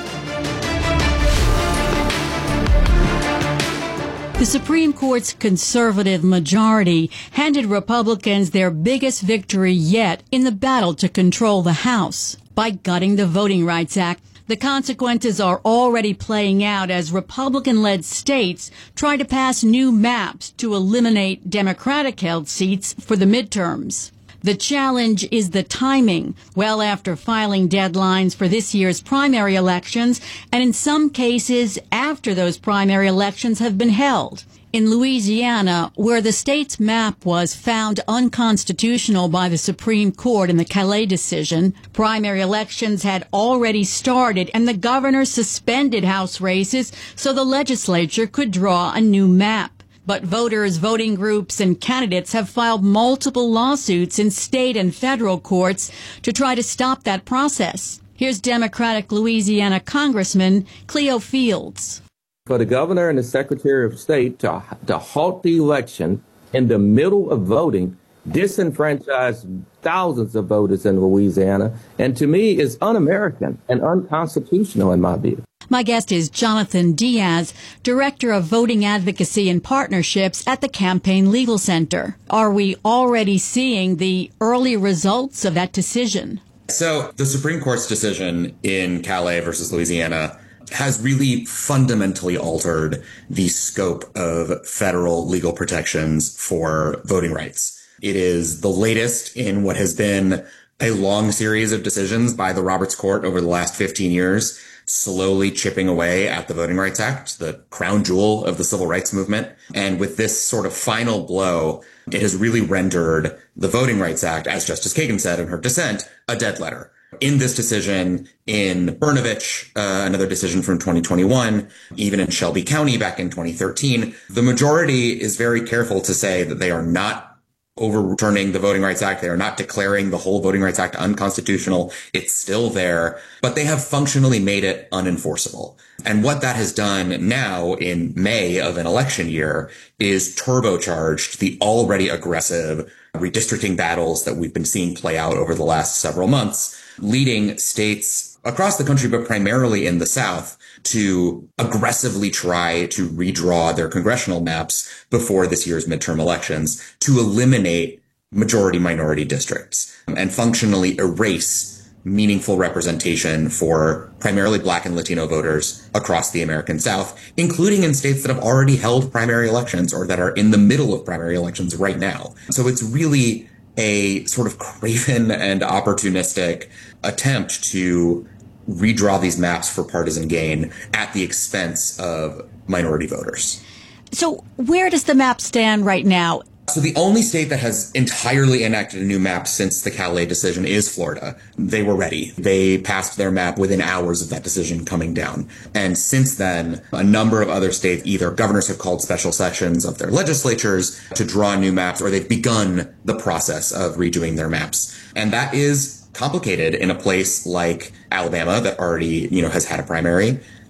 S15: The Supreme Court's conservative majority handed Republicans their biggest victory yet in the battle to control the House by gutting the Voting Rights Act. The consequences are already playing out as Republican-led states try to pass new maps to eliminate Democratic-held seats for the midterms. The challenge is the timing, well after filing deadlines for this year's primary elections, and in some cases after those primary elections have been held. In Louisiana, where the state's map was found unconstitutional by the Supreme Court in the Calais decision, primary elections had already started and the governor suspended House races so the legislature could draw a new map. But voters, voting groups, and candidates have filed multiple lawsuits in state and federal courts to try to stop that process. Here's Democratic Louisiana Congressman Cleo Fields.
S23: For the governor and the secretary of state to, to halt the election in the middle of voting disenfranchised thousands of voters in Louisiana, and to me is un-American and unconstitutional in my view.
S15: My guest is Jonathan Diaz, Director of Voting Advocacy and Partnerships at the Campaign Legal Center. Are we already seeing the early results of that decision?
S24: So the Supreme Court's decision in Calais versus Louisiana has really fundamentally altered the scope of federal legal protections for voting rights. It is the latest in what has been a long series of decisions by the Roberts Court over the last fifteen years, slowly chipping away at the Voting Rights Act, the crown jewel of the civil rights movement. And with this sort of final blow, it has really rendered the Voting Rights Act, as Justice Kagan said in her dissent, a dead letter. In this decision, in Brnovich, uh, another decision from twenty twenty-one, even in Shelby County back in twenty thirteen, the majority is very careful to say that they are not overturning the Voting Rights Act. They are not declaring the whole Voting Rights Act unconstitutional. It's still there, but they have functionally made it unenforceable. And what that has done now in May of an election year is turbocharged the already aggressive redistricting battles that we've been seeing play out over the last several months, leading states across the country, but primarily in the South, to aggressively try to redraw their congressional maps before this year's midterm elections to eliminate majority minority districts and functionally erase meaningful representation for primarily Black and Latino voters across the American South, including in states that have already held primary elections or that are in the middle of primary elections right now. So it's really a sort of craven and opportunistic attempt to redraw these maps for partisan gain at the expense of minority voters.
S15: So where does the map stand right now?
S24: So the only state that has entirely enacted a new map since the Calais decision is Florida. They were ready. They passed their map within hours of that decision coming down. And since then, a number of other states, either governors have called special sessions of their legislatures to draw new maps, or they've begun the process of redoing their maps. And that is complicated in a place like Alabama that already, you know, has had a primary,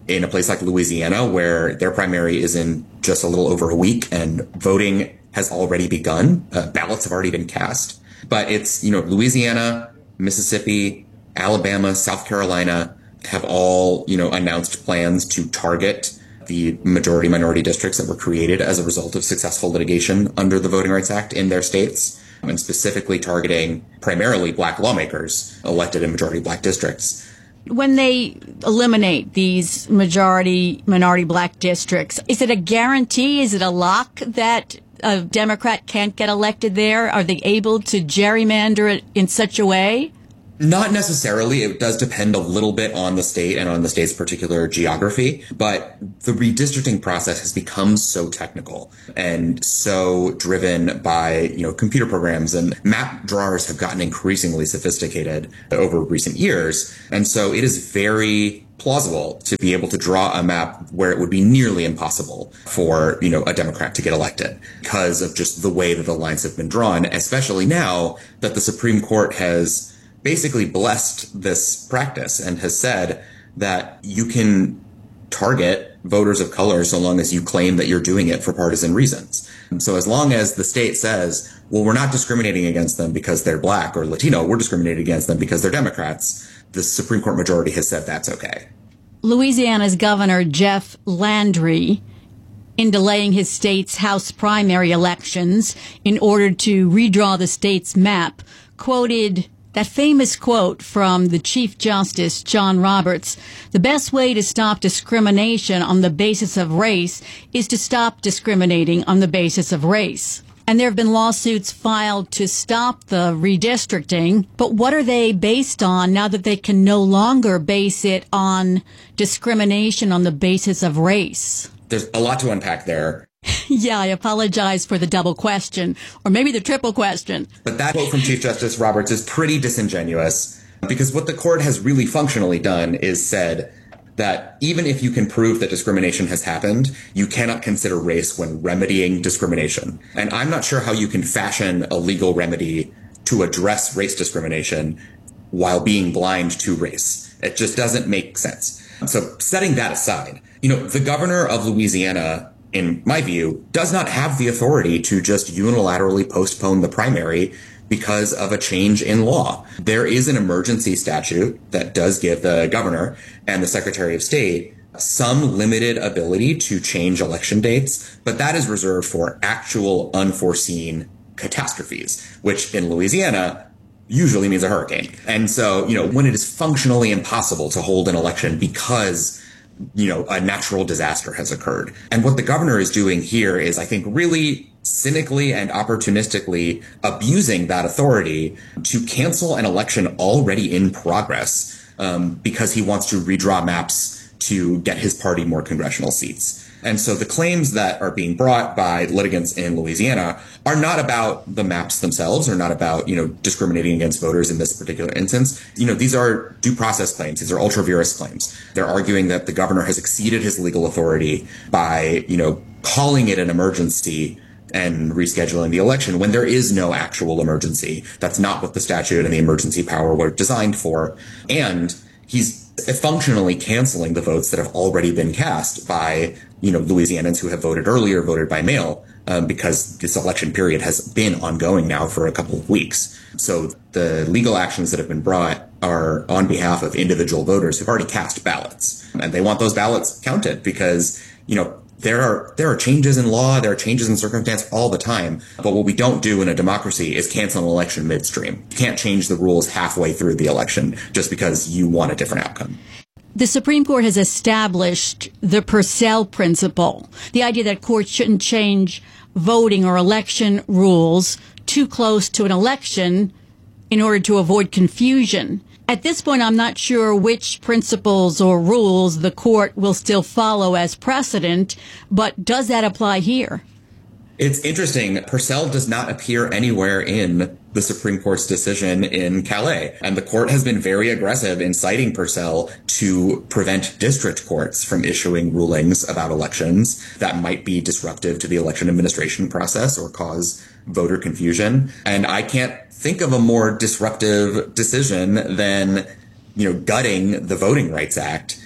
S24: in a place like Louisiana, where their primary is in just a little over a week and voting has already begun. Uh, ballots have already been cast. But it's, you know, Louisiana, Mississippi, Alabama, South Carolina have all, you know, announced plans to target the majority minority districts that were created as a result of successful litigation under the Voting Rights Act in their states, and specifically targeting primarily black lawmakers elected in majority black districts.
S15: When they eliminate these majority minority black districts, is it a guarantee? Is it a lock that a Democrat can't get elected there? Are they able to gerrymander it in such a way?
S24: Not necessarily. It does depend a little bit on the state and on the state's particular geography, but the redistricting process has become so technical and so driven by, you know, computer programs, and map drawers have gotten increasingly sophisticated over recent years. And so it is very plausible to be able to draw a map where it would be nearly impossible for, you know, a Democrat to get elected because of just the way that the lines have been drawn, especially now that the Supreme Court has basically blessed this practice and has said that you can target voters of color so long as you claim that you're doing it for partisan reasons. So as long as the state says, well, we're not discriminating against them because they're black or Latino, we're discriminating against them because they're Democrats, the Supreme Court majority has said that's okay.
S15: Louisiana's Governor Jeff Landry, in delaying his state's House primary elections in order to redraw the state's map, quoted that famous quote from the Chief Justice, John Roberts: "The best way to stop discrimination on the basis of race is to stop discriminating on the basis of race." And there have been lawsuits filed to stop the redistricting, but what are they based on now that they can no longer base it on discrimination on the basis of race?
S24: There's a lot to unpack there.
S15: Yeah, I apologize for the double question, or maybe the triple question.
S24: But that quote from Chief Justice Roberts is pretty disingenuous, because what the court has really functionally done is said that even if you can prove that discrimination has happened, you cannot consider race when remedying discrimination. And I'm not sure how you can fashion a legal remedy to address race discrimination while being blind to race. It just doesn't make sense. So setting that aside, you know, the governor of Louisiana, in my view, does not have the authority to just unilaterally postpone the primary because of a change in law. There is an emergency statute that does give the governor and the Secretary of State some limited ability to change election dates, but that is reserved for actual unforeseen catastrophes, which in Louisiana usually means a hurricane. And so, you know, when it is functionally impossible to hold an election because you know, a natural disaster has occurred. And what the governor is doing here is, I think, really cynically and opportunistically abusing that authority to cancel an election already in progress, um, because he wants to redraw maps to get his party more congressional seats. And so the claims that are being brought by litigants in Louisiana are not about the maps themselves, or not about, you know, discriminating against voters in this particular instance. You know, these are due process claims. These are ultra vires claims. They're arguing that the governor has exceeded his legal authority by, you know, calling it an emergency and rescheduling the election when there is no actual emergency. That's not what the statute and the emergency power were designed for. And he's functionally canceling the votes that have already been cast by, you know, Louisianans who have voted earlier, voted by mail, um, because this election period has been ongoing now for a couple of weeks. So the legal actions that have been brought are on behalf of individual voters who've already cast ballots, and they want those ballots counted because, you know, there are there are changes in law, there are changes in circumstance all the time. But what we don't do in a democracy is cancel an election midstream. You can't change the rules halfway through the election just because you want a different outcome.
S15: The Supreme Court has established the Purcell principle, the idea that courts shouldn't change voting or election rules too close to an election in order to avoid confusion. At this point, I'm not sure which principles or rules the court will still follow as precedent, but does that apply here?
S24: It's interesting. Purcell does not appear anywhere in the Supreme Court's decision in Calais. And the court has been very aggressive in citing Purcell to prevent district courts from issuing rulings about elections that might be disruptive to the election administration process or cause voter confusion. And I can't think of a more disruptive decision than, you know, gutting the Voting Rights Act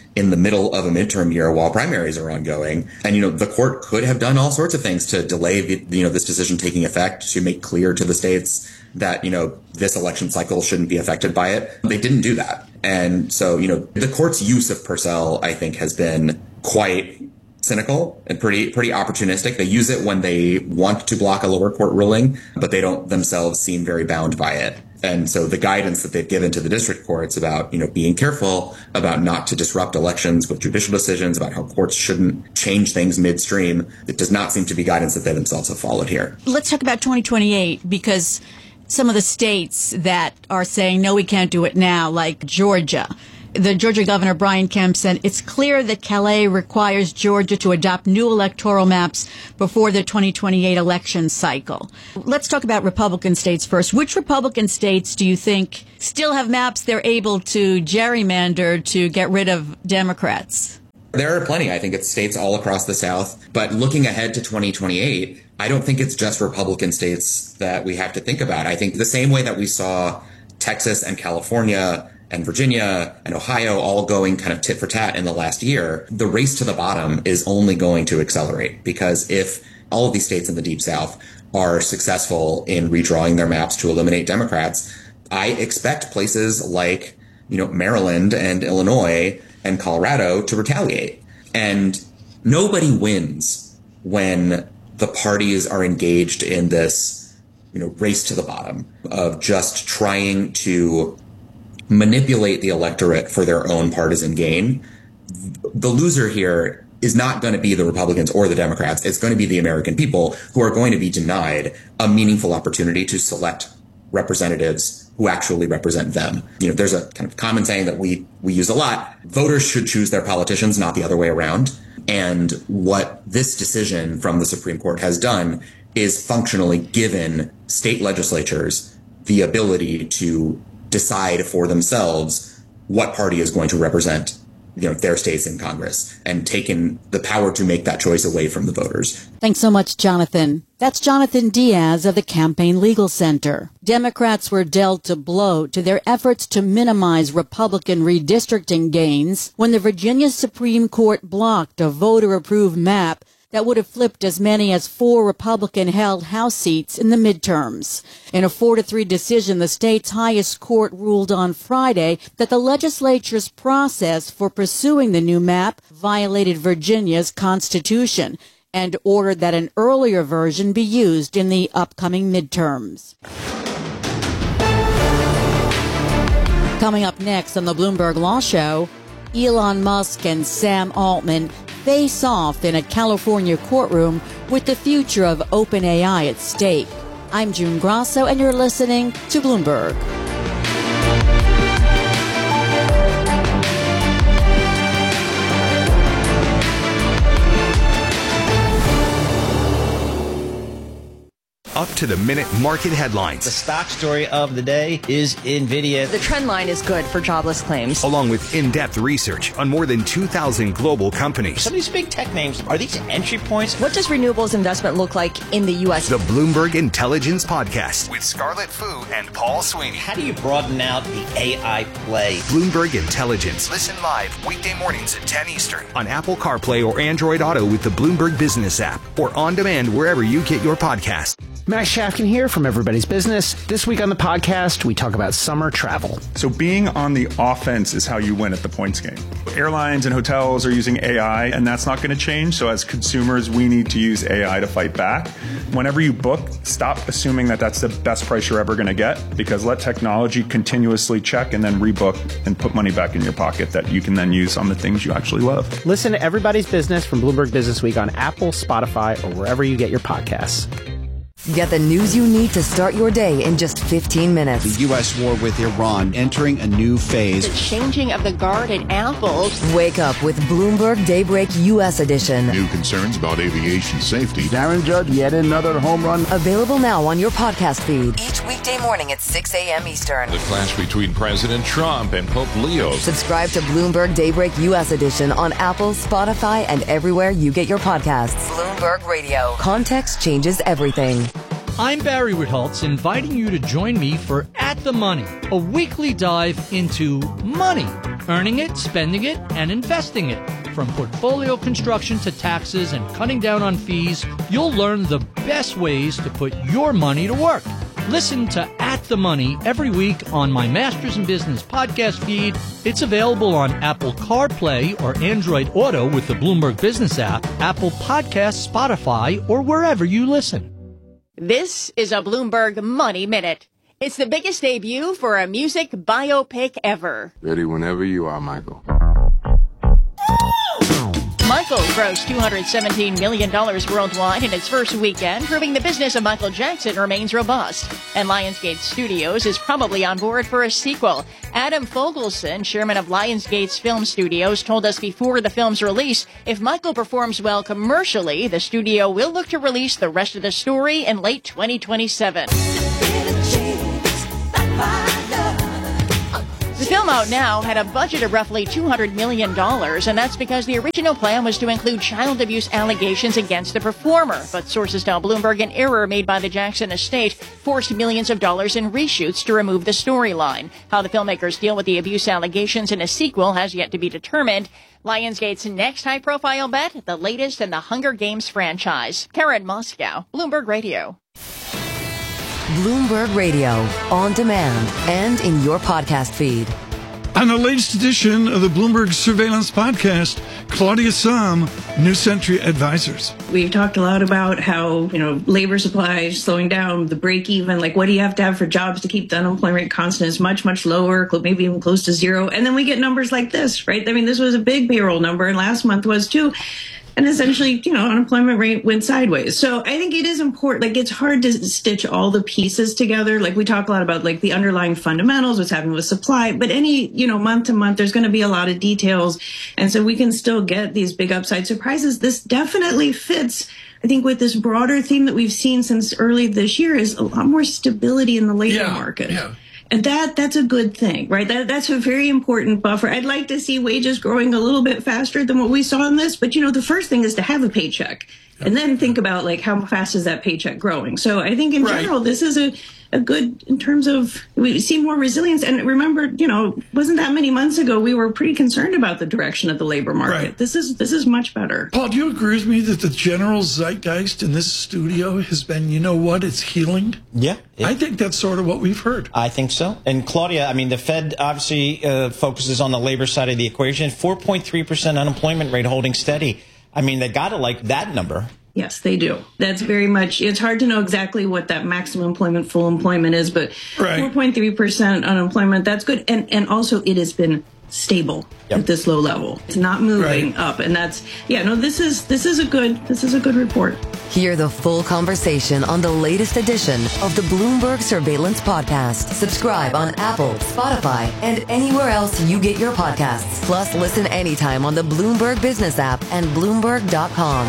S24: in the middle of a midterm year while primaries are ongoing. And, you know, the court could have done all sorts of things to delay, the, you know, this decision taking effect, to make clear to the states that, you know, this election cycle shouldn't be affected by it. They didn't do that. And so, you know, the court's use of Purcell, I think, has been quite cynical and pretty pretty opportunistic. They use it when they want to block a lower court ruling, but they don't themselves seem very bound by it. And so the guidance that they've given to the district courts about, you know, being careful about not to disrupt elections with judicial decisions, about how courts shouldn't change things midstream, it does not seem to be guidance that they themselves have followed here.
S15: Let's talk about twenty twenty-eight, because some of the states that are saying, no, we can't do it now, like Georgia. The Georgia Governor, Brian Kemp, said it's clear that Calais requires Georgia to adopt new electoral maps before the twenty twenty-eight election cycle. Let's talk about Republican states first. Which Republican states do you think still have maps they're able to gerrymander to get rid of Democrats?
S24: There are plenty. I think it's states all across the South. But looking ahead to twenty twenty-eight, I don't think it's just Republican states that we have to think about. I think the same way that we saw Texas and California and Virginia and Ohio all going kind of tit for tat in the last year, the race to the bottom is only going to accelerate, because if all of these states in the Deep South are successful in redrawing their maps to eliminate Democrats, I expect places like, you know, Maryland and Illinois and Colorado to retaliate. And nobody wins when the parties are engaged in this, you know, race to the bottom of just trying to manipulate the electorate for their own partisan gain. The loser here is not going to be the Republicans or the Democrats. It's going to be the American people, who are going to be denied a meaningful opportunity to select representatives who actually represent them. You know, there's a kind of common saying that we, we use a lot. Voters should choose their politicians, not the other way around. And what this decision from the Supreme Court has done is functionally given state legislatures the ability to decide for themselves what party is going to represent, you know, their states in Congress, and taken the power to make that choice away from the voters.
S15: Thanks so much, Jonathan. That's Jonathan Diaz of the Campaign Legal Center. Democrats were dealt a blow to their efforts to minimize Republican redistricting gains when the Virginia Supreme Court blocked a voter-approved map that would have flipped as many as four Republican-held House seats in the midterms. In a four to three decision, the state's highest court ruled on Friday that the legislature's process for pursuing the new map violated Virginia's constitution, and ordered that an earlier version be used in the upcoming midterms. Coming up next on the Bloomberg Law Show, Elon Musk and Sam Altman face off in a California courtroom with the future of OpenAI at stake. I'm June Grasso, and you're listening to Bloomberg.
S5: Up to the minute market headlines.
S1: The stock story of the day is NVIDIA.
S4: The trend line is good for jobless claims.
S5: Along with in-depth research on more than two thousand global companies.
S1: Some of these big tech names, are these entry points?
S4: What does renewables investment look like in the U S?
S5: The Bloomberg Intelligence Podcast with Scarlett Fu and Paul Sweeney.
S1: How do you broaden out the A I play?
S5: Bloomberg Intelligence. Listen live weekday mornings at ten Eastern on Apple CarPlay or Android Auto with the Bloomberg Business app, or on demand wherever you get your podcast.
S7: Max Shafkin here from Everybody's Business. This week on the podcast, we talk about summer travel.
S10: So being on the offense is how you win at the points game. Airlines and hotels are using A I, and that's not going to change. So as consumers, we need to use A I to fight back. Whenever you book, stop assuming that that's the best price you're ever going to get, because let technology continuously check and then rebook and put money back in your pocket that you can then use on the things you actually love.
S7: Listen to Everybody's Business from Bloomberg Business Week on Apple, Spotify, or wherever you get your podcasts.
S18: Get the news you need to start your day in just fifteen minutes.
S11: The U S war with Iran entering a new phase.
S12: The changing of the guard at Apple.
S18: Wake up with Bloomberg Daybreak U S Edition.
S13: New concerns about aviation safety.
S25: Darren Judge, yet another home run.
S18: Available now on your podcast feed. Each weekday morning at six a.m. Eastern.
S13: The clash between President Trump and Pope Leo.
S18: Subscribe to Bloomberg Daybreak U S Edition on Apple, Spotify, and everywhere you get your podcasts. Bloomberg Radio. Context changes everything.
S8: I'm Barry Ritholtz, inviting you to join me for At the Money, a weekly dive into money, earning it, spending it, and investing it. From portfolio construction to taxes and cutting down on fees, you'll learn the best ways to put your money to work. Listen to At the Money every week on my Masters in Business podcast feed. It's available on Apple CarPlay or Android Auto with the Bloomberg Business app, Apple Podcasts, Spotify, or wherever you listen.
S12: This is a Bloomberg Money Minute. It's the biggest debut for a music biopic ever.
S9: Ready whenever you are, Michael.
S12: Michael grossed two hundred seventeen million dollars worldwide in its first weekend, proving the business of Michael Jackson remains robust. And Lionsgate Studios is probably on board for a sequel. Adam Fogelson, chairman of Lionsgate's Film Studios, told us before the film's release, if Michael performs well commercially, the studio will look to release the rest of the story in late twenty twenty-seven. The film out now had a budget of roughly two hundred million dollars, and that's because the original plan was to include child abuse allegations against the performer. But sources tell Bloomberg an error made by the Jackson estate forced millions of dollars in reshoots to remove the storyline. How the filmmakers deal with the abuse allegations in a sequel has yet to be determined. Lionsgate's next high-profile bet, the latest in the Hunger Games franchise. Karen Moscow, Bloomberg Radio.
S18: Bloomberg Radio, on demand and in your podcast feed.
S14: On the latest edition of the Bloomberg Surveillance Podcast, Claudia Sahm, New Century Advisors.
S16: We've talked a lot about how, you know, labor supply is slowing down, the break even, like what do you have to have for jobs to keep the unemployment rate constant is much, much lower, maybe even close to zero. And then we get numbers like this, right? I mean, this was a big payroll number, and last month was too. And essentially, you know, unemployment rate went sideways. So I think it is important. Like, it's hard to stitch all the pieces together. Like, we talk a lot about, like, the underlying fundamentals, what's happening with supply. But any, you know, month to month, there's going to be a lot of details. And so we can still get these big upside surprises. This definitely fits, I think, with this broader theme that we've seen since early this year is a lot more stability in the labor
S14: yeah,
S16: market.
S14: Yeah.
S16: And that that's a good thing, right? That that's a very important buffer. I'd like to see wages growing a little bit faster than what we saw in this. But, you know, the first thing is to have a paycheck and then think about, like, how fast is that paycheck growing? So I think in right. general, this is a, a good in terms of we see more resilience. And remember, you know, wasn't that many months ago we were pretty concerned about the direction of the labor market. Right. This is this is much better.
S14: Paul, do you agree with me that the general zeitgeist in this studio has been, you know what, it's healing?
S1: Yeah. It,
S14: I think that's sort of what we've heard.
S1: I think so. And Claudia, I mean, the Fed obviously uh, focuses on the labor side of the equation. four point three percent unemployment rate holding steady. I mean, they got to like that number.
S16: Yes, they do. That's very much, it's hard to know exactly what that maximum employment, full employment is, but right. four point three percent unemployment, that's good. And and also it has been stable yep. at this low level. It's not moving right. up. And that's, yeah, no, this is this is a good, this is a good report.
S18: Hear the full conversation on the latest edition of the Bloomberg Surveillance Podcast. Subscribe on Apple, Spotify, and anywhere else you get your podcasts. Plus, listen anytime on the Bloomberg Business app and Bloomberg dot com.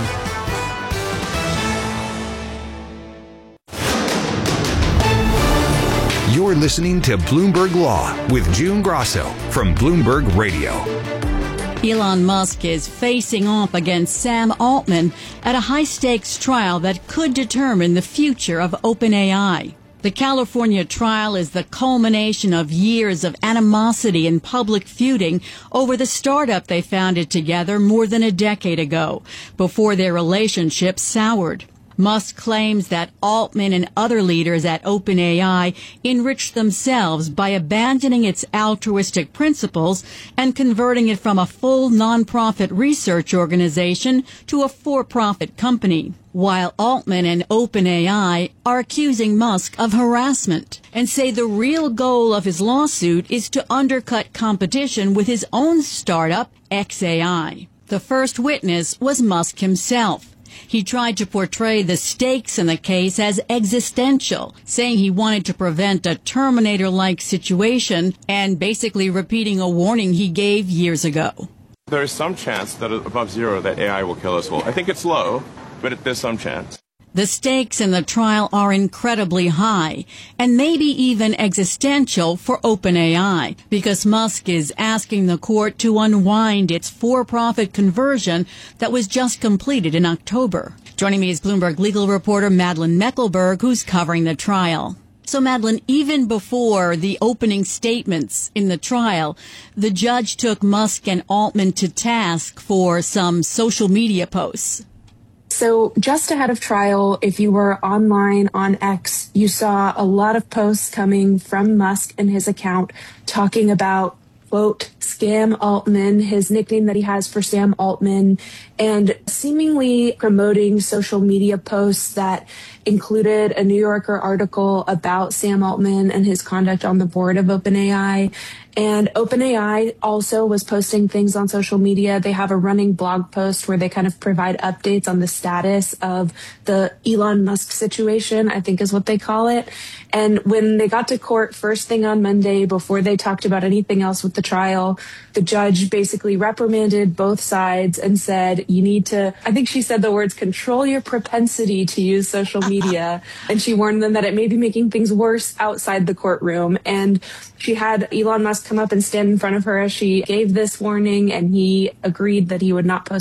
S5: You're listening to Bloomberg Law with June Grosso from Bloomberg Radio.
S15: Elon Musk is facing off against Sam Altman at a high-stakes trial that could determine the future of OpenAI. The California trial is the culmination of years of animosity and public feuding over the startup they founded together more than a decade ago, before their relationship soured. Musk claims that Altman and other leaders at OpenAI enriched themselves by abandoning its altruistic principles and converting it from a full nonprofit research organization to a for-profit company, while Altman and OpenAI are accusing Musk of harassment and say the real goal of his lawsuit is to undercut competition with his own startup, X A I. The first witness was Musk himself. He tried to portray the stakes in the case as existential, saying he wanted to prevent a Terminator-like situation and basically repeating a warning he gave years ago.
S17: There is some chance that above zero that A I will kill us all. I think it's low, but there's some chance.
S15: The stakes in the trial are incredibly high and maybe even existential for OpenAI because Musk is asking the court to unwind its for-profit conversion that was just completed in October. Joining me is Bloomberg legal reporter Madeleine Meckelberg, who's covering the trial. So, Madeleine, even before the opening statements in the trial, the judge took Musk and Altman to task for some social media posts.
S2: So just ahead of trial, if you were online on X, you saw a lot of posts coming from Musk and his account talking about, quote, Scam Altman, his nickname that he has for Sam Altman, and seemingly promoting social media posts that included a New Yorker article about Sam Altman and his conduct on the board of OpenAI. And OpenAI also was posting things on social media. They have a running blog post where they kind of provide updates on the status of the Elon Musk situation, I think is what they call it. And when they got to court first thing on Monday, before they talked about anything else with the trial, the judge basically reprimanded both sides and said, you need to, I think she said the words, control your propensity to use social media. And she warned them that it may be making things worse outside the courtroom. And she had Elon Musk come up and stand in front of her as she gave this warning, and he agreed that he would not post